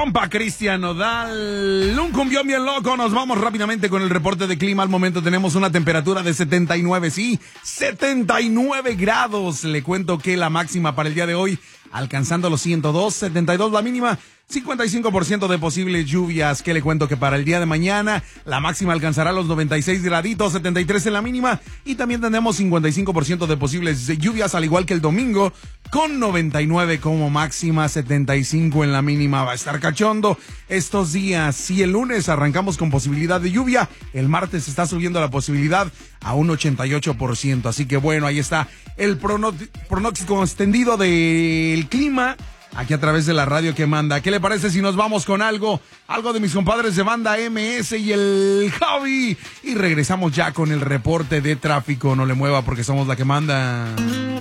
compa Cristian Nodal. Un cumbión bien loco. Nos vamos rápidamente con el reporte de clima. Al momento tenemos una temperatura de 79, sí, 79 grados. Le cuento que la máxima para el día de hoy alcanzando los 102, 72 la mínima, 55% de posibles lluvias. Que le cuento que para el día de mañana la máxima alcanzará los 96 graditos, 73 en la mínima, y también tenemos 55% de posibles lluvias, al igual que el domingo, con 99 como máxima, 75 en la mínima. Va a estar cachondo estos días. Si el lunes arrancamos con posibilidad de lluvia, el martes está subiendo la posibilidad a un 88%. Así que bueno, ahí está el pronóstico extendido del clima aquí a través de la radio que manda. ¿Qué le parece si nos vamos con algo de mis compadres de Banda MS y el Javi? Y regresamos ya con el reporte de tráfico. No le mueva porque somos la que manda.